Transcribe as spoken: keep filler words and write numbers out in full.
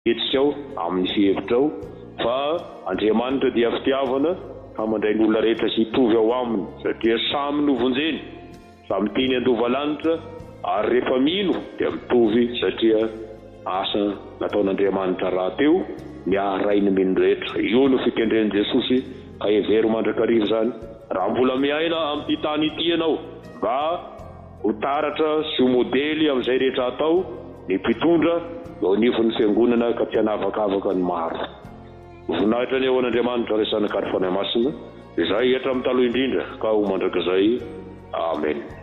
etsika amin'ny fihevitra ao fa Andriamanitra dia fitiavana ka mandray ny olona rehetra sy hitovy ao aminy satria samy novonjeny, samy teny andovalanitra ary rehefa mino dia mitovy satria asa nataon'Andriamanitra raha teo miaray ny mino rehetra. Io no fikendren'i Jesosy ka hevery mandrakariva zany. Raha mbola miaina amin'ny tany ity ianao mba ho taratra sy ho modely amin'izay rehetra atao, ny mpitondra eo anivon'ny fiangonana ka tianavakavaka ny maro. Voninahitra ny eo an'Andriamanitra resana kary fanahy masina izay etra amin'ny taloha indrindra ka ho mandrakizay. Amen.